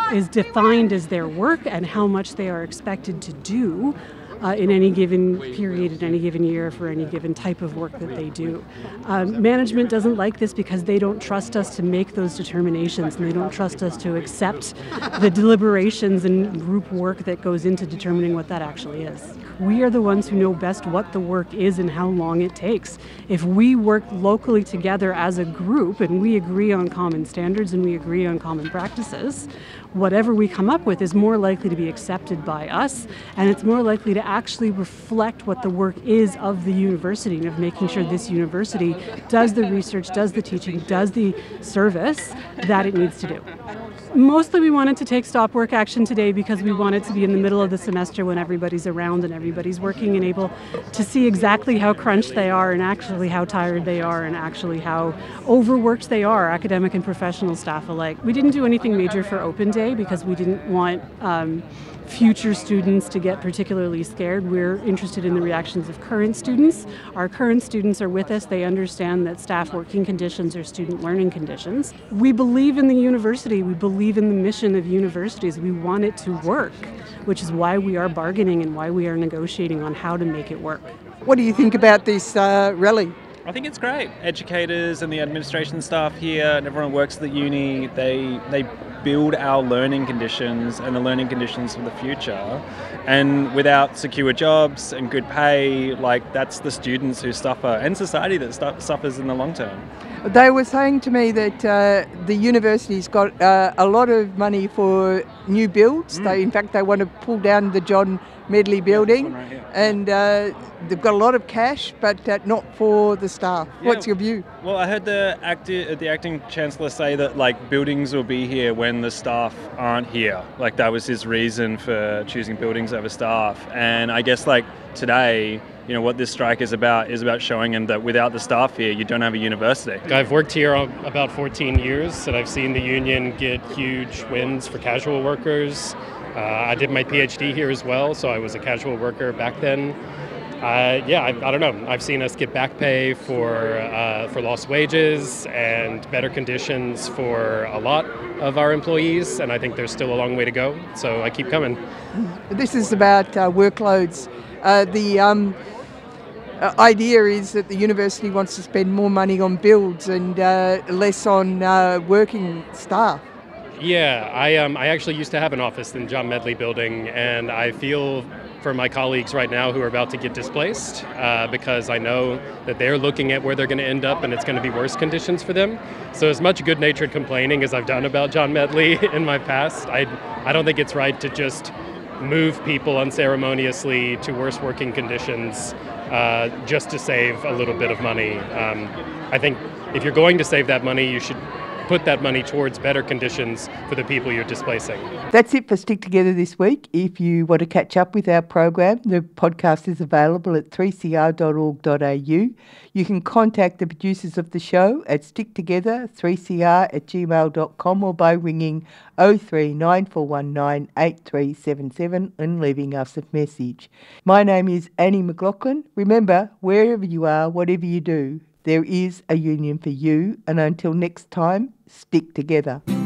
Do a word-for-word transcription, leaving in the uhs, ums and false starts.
is defined as their work and how much they are expected to do Uh, in any given period, in any given year, for any given type of work that they do. Um, management doesn't like this because they don't trust us to make those determinations, and they don't trust us to accept the deliberations and group work that goes into determining what that actually is. We are the ones who know best what the work is and how long it takes. If we work locally together as a group and we agree on common standards and we agree on common practices, whatever we come up with is more likely to be accepted by us, and it's more likely to actually reflect what the work is of the university and of making sure this university does the research, does the teaching, does the service that it needs to do. Mostly we wanted to take stop work action today because we wanted to be in the middle of the semester when everybody's around and everybody's working and able to see exactly how crunched they are and actually how tired they are and actually how overworked they are, academic and professional staff alike. We didn't do anything major for Open Day because we didn't want um, future students to get particularly scared. We're interested in the reactions of current students. Our current students are with us. They understand that staff working conditions are student learning conditions. We believe in the university. We believe in the mission of universities. We want it to work, which is why we are bargaining and why we are negotiating on how to make it work. What do you think about this uh, rally? I think it's great. Educators and the administration staff here and everyone who works at the uni, they they build our learning conditions and the learning conditions for the future. And without secure jobs and good pay, like that's the students who suffer and society that stu- suffers in the long term. They were saying to me that uh, the university's got uh, a lot of money for new builds. Mm. They, in fact, they want to pull down the John Medley building, yeah, right and uh, they've got a lot of cash, but uh, not for the staff. Yeah. What's your view? Well, I heard the acti- the acting chancellor say that like buildings will be here when the staff aren't here. Like that was his reason for choosing buildings over staff. And I guess like today, you know, what this strike is about is about showing him that without the staff here, you don't have a university. I've worked here about fourteen years, and I've seen the union get huge wins for casual workers. Uh, I did my PhD here as well, so I was a casual worker back then. Uh, yeah, I, I don't know. I've seen us get back pay for uh, for lost wages and better conditions for a lot of our employees, and I think there's still a long way to go, so I keep coming. This is about uh, workloads. Uh, the um, uh, idea is that the university wants to spend more money on builds and uh, less on uh, working staff. Yeah, I um, I actually used to have an office in the John Medley building, and I feel for my colleagues right now who are about to get displaced uh, because I know that they're looking at where they're going to end up and it's going to be worse conditions for them. So as much good-natured complaining as I've done about John Medley in my past, I, I don't think it's right to just move people unceremoniously to worse working conditions uh, just to save a little bit of money. Um, I think if you're going to save that money, you should put that money towards better conditions for the people you're displacing. That's it for Stick Together this week. If you want to catch up with our program, the podcast is available at three c r dot org dot a u. You can contact the producers of the show at sticktogether three c r at gmail dot com or by ringing oh three nine four one nine eight three seven seven and leaving us a message. My name is Annie McLaughlin. Remember, wherever you are, whatever you do, there is a union for you, and until next time, stick together.